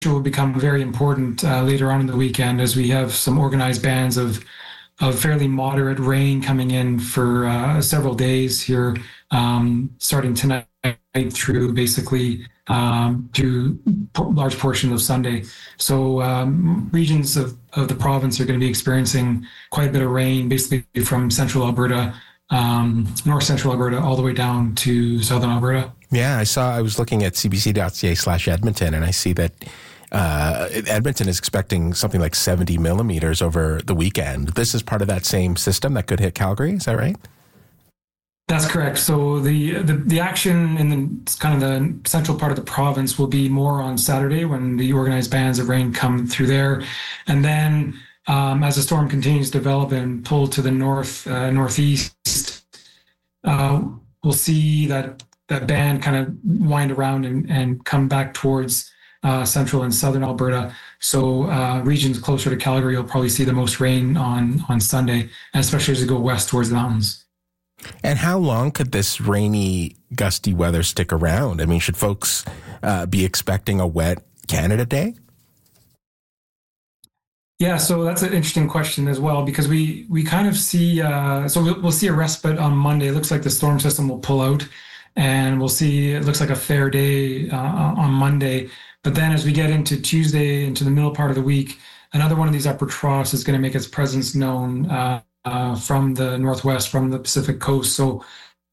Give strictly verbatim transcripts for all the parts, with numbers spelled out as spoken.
will become very important uh, later on in the weekend, as we have some organized bands of of fairly moderate rain coming in for uh, several days here, um, starting tonight through basically um, through a large portion of Sunday. So um, regions of, of the province are going to be experiencing quite a bit of rain, basically from central Alberta, um, north central Alberta, all the way down to southern Alberta. Yeah, I saw, I was looking at cbc.ca slash Edmonton, and I see that Uh, Edmonton is expecting something like seventy millimeters over the weekend. This is part of that same system that could hit Calgary. Is that right? That's correct. So the, the, the action in the kind of the central part of the province will be more on Saturday when the organized bands of rain come through there. And then um, as the storm continues to develop and pull to the north, uh, northeast, uh, we'll see that, that band kind of wind around and, and come back towards Uh, central and southern Alberta. So uh, regions closer to Calgary will probably see the most rain on, on Sunday, and especially as we go west towards the mountains. And how long could this rainy, gusty weather stick around? I mean, should folks uh, be expecting a wet Canada Day? Yeah, so that's an interesting question as well, because we we kind of see, uh, so we'll, we'll see a respite on Monday. It looks like the storm system will pull out, and we'll see, it looks like a fair day uh, on Monday. But then as we get into Tuesday, into the middle part of the week, another one of these upper troughs is going to make its presence known uh, uh, from the northwest, from the Pacific coast. So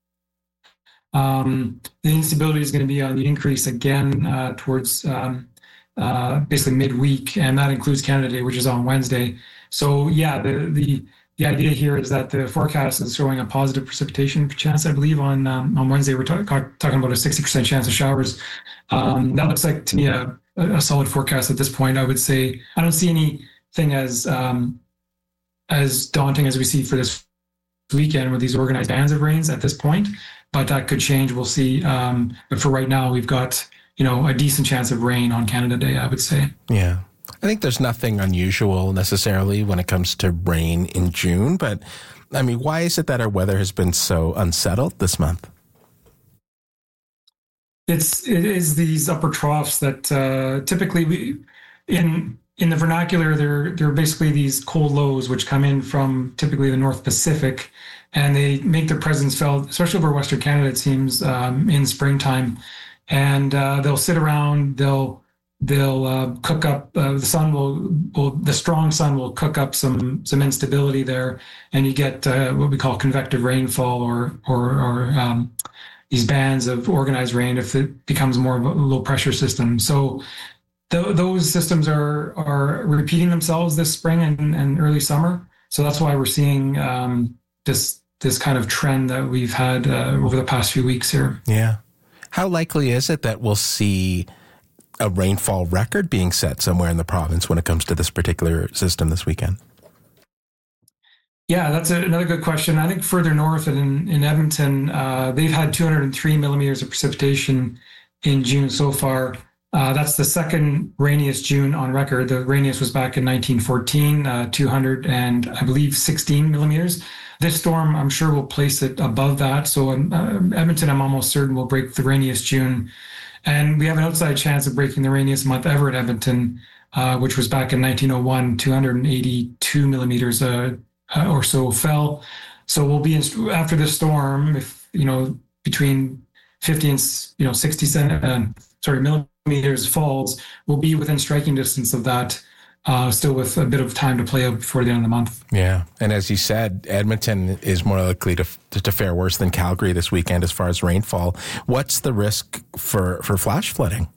um, the instability is going to be on the increase again uh, towards um, uh, basically midweek, and that includes Canada Day, which is on Wednesday. So yeah, the the the idea here is that the forecast is showing a positive precipitation chance, I believe, on um, on Wednesday. We're talk, talking about a sixty percent chance of showers. Um, that looks like to me a, a solid forecast at this point. I would say I don't see anything as um, as daunting as we see for this weekend with these organized bands of rains at this point, but that could change. We'll see. Um, but for right now, we've got, you know, a decent chance of rain on Canada Day, I would say. Yeah. I think there's nothing unusual necessarily when it comes to rain in June, but I mean, why is it that our weather has been so unsettled this month? It's it is these upper troughs that uh, typically we in in the vernacular they're they're basically these cold lows which come in from typically the North Pacific, and they make their presence felt, especially over Western Canada, it seems, um, in springtime, and uh, they'll sit around, they'll They'll uh, cook up, uh, the sun will, will, the strong sun will cook up some some instability there, and you get uh, what we call convective rainfall, or or, or um, these bands of organized rain if it becomes more of a low pressure system. So th- those systems are are repeating themselves this spring and, and early summer. So that's why we're seeing um, this this kind of trend that we've had uh, over the past few weeks here. Yeah. How likely is it that we'll see a rainfall record being set somewhere in the province when it comes to this particular system this weekend? Yeah, that's a, another good question. I think further north in, in Edmonton, uh, they've had two hundred three millimeters of precipitation in June so far. Uh, that's the second rainiest June on record. The rainiest was back in nineteen fourteen, uh, two hundred and I believe sixteen millimeters. This storm, I'm sure, will place it above that. So um, uh, Edmonton, I'm almost certain, will break the rainiest June. And we have an outside chance of breaking the rainiest month ever at Edmonton, uh, which was back in nineteen oh one, two hundred eighty-two millimeters uh, uh, or so fell. So we'll be in, after this storm, if, you know, between fifty and, you know, sixty cent, uh, sorry, millimeters falls, we'll be within striking distance of that, uh, still with a bit of time to play out before the end of the month. Yeah. And as you said, Edmonton is more likely to, to, to fare worse than Calgary this weekend as far as rainfall. What's the risk for, for flash flooding?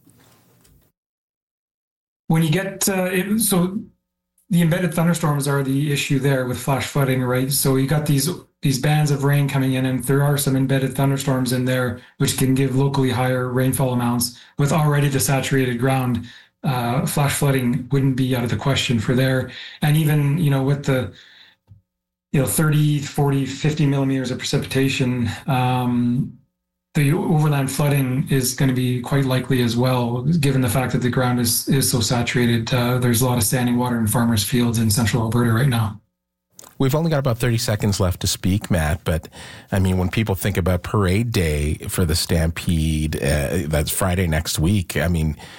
When you get, uh, it, so the embedded thunderstorms are the issue there with flash flooding, right? So you got these these bands of rain coming in, and there are some embedded thunderstorms in there, which can give locally higher rainfall amounts. With already the saturated ground, uh, flash flooding wouldn't be out of the question for there. And even, you know, with the, you know, thirty, forty, fifty millimeters of precipitation, um, the overland flooding is going to be quite likely as well, given the fact that the ground is, is so saturated. Uh, there's a lot of standing water in farmers' fields in central Alberta right now. We've only got about thirty seconds left to speak, Matt, but I mean, when people think about parade day for the Stampede, uh, that's Friday next week, I mean,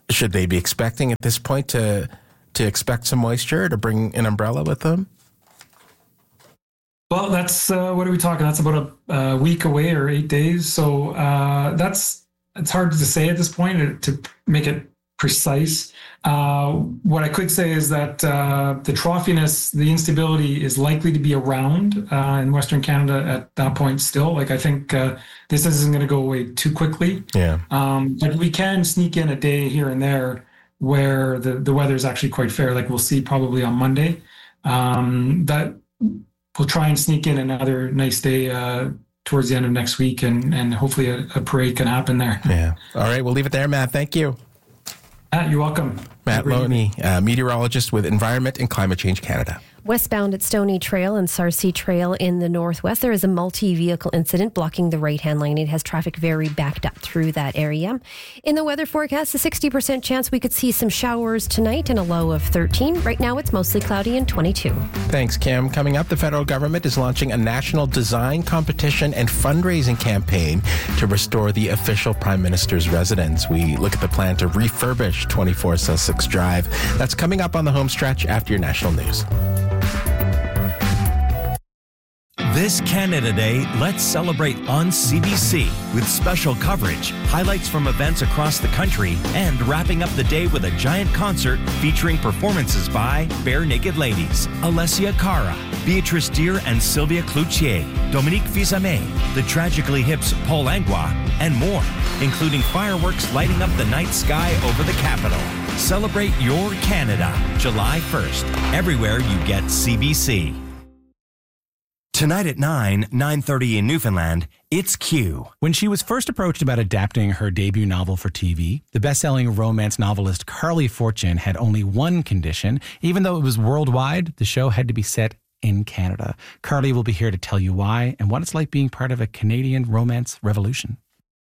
should they be expecting at this point to to expect some moisture, to bring an umbrella with them? Well, that's, uh, what are we talking? That's about a, a week away or eight days. So uh, that's, it's hard to say at this point to make it precise. Uh, what I could say is that uh, the troughiness, the instability is likely to be around uh, in Western Canada at that point still. Like, I think uh, this isn't going to go away too quickly. Yeah. Um, but we can sneak in a day here and there where the, the weather is actually quite fair. Like we'll see probably on Monday. Um, that we'll try and sneak in another nice day uh, towards the end of next week, and, and hopefully a, a parade can happen there. Yeah. All right. We'll leave it there, Matt. Thank you. Matt, you're welcome. Matt Loney, uh, meteorologist with Environment and Climate Change Canada. Westbound at Stony Trail and Sarcee Trail in the northwest, there is a multi-vehicle incident blocking the right-hand lane. It has traffic very backed up through that area. In the weather forecast, a sixty percent chance we could see some showers tonight and a low of thirteen. Right now, it's mostly cloudy and twenty-two. Thanks, Kim. Coming up, the federal government is launching a national design competition and fundraising campaign to restore the official Prime Minister's residence. We look at the plan to refurbish twenty-four Sussex Drive. That's coming up on the home stretch after your national news. This Canada Day, let's celebrate on C B C with special coverage, highlights from events across the country, and wrapping up the day with a giant concert featuring performances by Bare Naked Ladies, Alessia Cara, Beatrice Deer and Sylvia Cloutier, Dominique Fils-Aimé, the Tragically Hip's Paul Langlois, and more, including fireworks lighting up the night sky over the capital. Celebrate your Canada, July first, everywhere you get C B C. Tonight at nine, nine thirty in Newfoundland, it's Q. When she was first approached about adapting her debut novel for T V, the best-selling romance novelist Carly Fortune had only one condition. Even though it was worldwide, the show had to be set in Canada. Carly will be here to tell you why and what it's like being part of a Canadian romance revolution.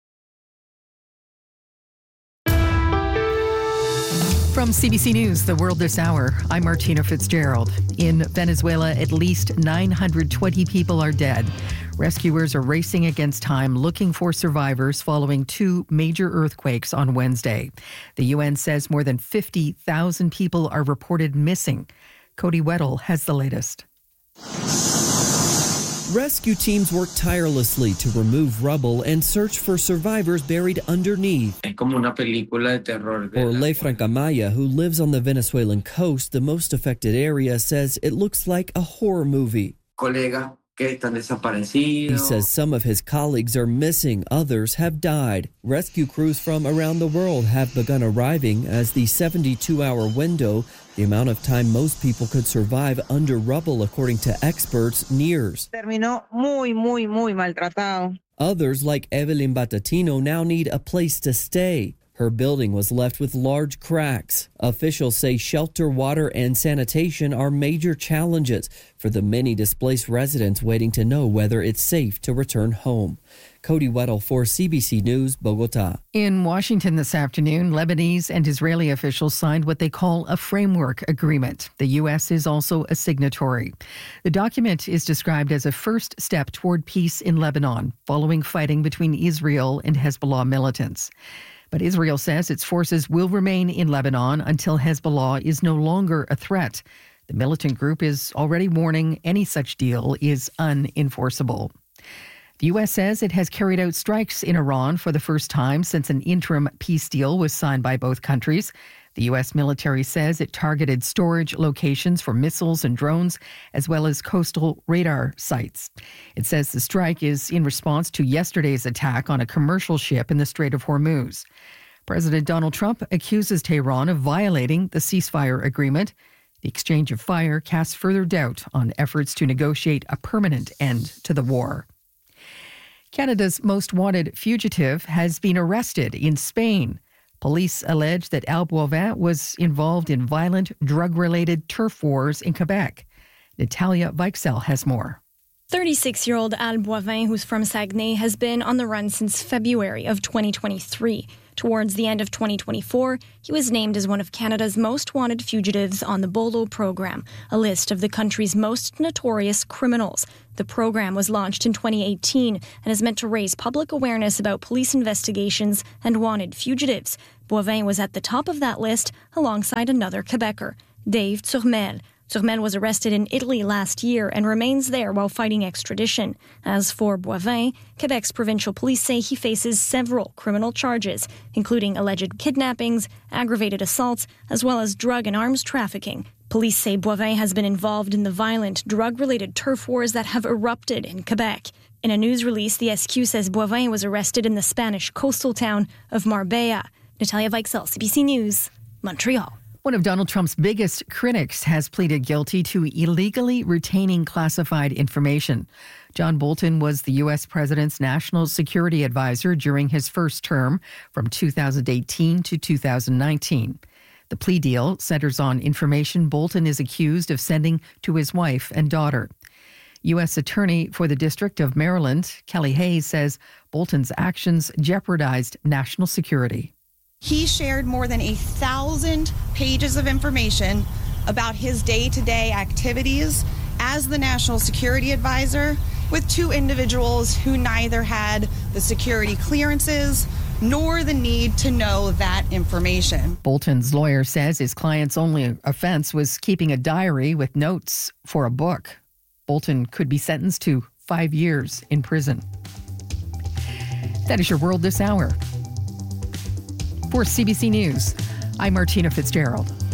From C B C News, The World This Hour, I'm Martina Fitzgerald. In Venezuela, at least nine hundred twenty people are dead. Rescuers are racing against time looking for survivors following two major earthquakes on Wednesday. The U N says more than fifty thousand people are reported missing. Cody Weddle has the latest. Rescue teams work tirelessly to remove rubble and search for survivors buried underneath. Orle Francamaya, who lives on the Venezuelan coast, the most affected area, says it looks like a horror movie. He says some of his colleagues are missing, others have died. Rescue crews from around the world have begun arriving as the seventy-two hour window, the amount of time most people could survive under rubble, according to experts, nears. Terminó muy, muy, muy maltratado. Others, like Evelyn Batatino, now need a place to stay. Her building was left with large cracks. Officials say shelter, water, and sanitation are major challenges for the many displaced residents waiting to know whether it's safe to return home. Cody Weddle for C B C News, Bogota. In Washington this afternoon, Lebanese and Israeli officials signed what they call a framework agreement. The U S is also a signatory. The document is described as a first step toward peace in Lebanon, following fighting between Israel and Hezbollah militants. But Israel says its forces will remain in Lebanon until Hezbollah is no longer a threat. The militant group is already warning any such deal is unenforceable. The U S says it has carried out strikes in Iran for the first time since an interim peace deal was signed by both countries. The U S military says it targeted storage locations for missiles and drones, as well as coastal radar sites. It says the strike is in response to yesterday's attack on a commercial ship in the Strait of Hormuz. President Donald Trump accuses Tehran of violating the ceasefire agreement. The exchange of fire casts further doubt on efforts to negotiate a permanent end to the war. Canada's most wanted fugitive has been arrested in Spain. Police allege that Al Boivin was involved in violent, drug-related turf wars in Quebec. Natalia Weichsel has more. thirty-six-year-old Al Boivin, who's from Saguenay, has been on the run since February of twenty twenty-three. Towards the end of twenty twenty-four, he was named as one of Canada's most wanted fugitives on the BOLO program, a list of the country's most notorious criminals. The program was launched in twenty eighteen and is meant to raise public awareness about police investigations and wanted fugitives. Boivin was at the top of that list alongside another Quebecer, Dave Turmel. Turmel was arrested in Italy last year and remains there while fighting extradition. As for Boivin, Quebec's provincial police say he faces several criminal charges, including alleged kidnappings, aggravated assaults, as well as drug and arms trafficking. Police say Boivin has been involved in the violent, drug-related turf wars that have erupted in Quebec. In a news release, the S Q says Boivin was arrested in the Spanish coastal town of Marbella. Natalia Weichsel, C B C News, Montreal. One of Donald Trump's biggest critics has pleaded guilty to illegally retaining classified information. John Bolton was the U S president's national security advisor during his first term from two thousand eighteen to two thousand nineteen. The plea deal centers on information Bolton is accused of sending to his wife and daughter. U S Attorney for the District of Maryland, Kelly Hayes, says Bolton's actions jeopardized national security. He shared more than a thousand pages of information about his day-to-day activities as the National Security Advisor with two individuals who neither had the security clearances nor the need to know that information. Bolton's lawyer says his client's only offense was keeping a diary with notes for a book. Bolton could be sentenced to five years in prison. That is your world this hour. For C B C News, I'm Martina Fitzgerald.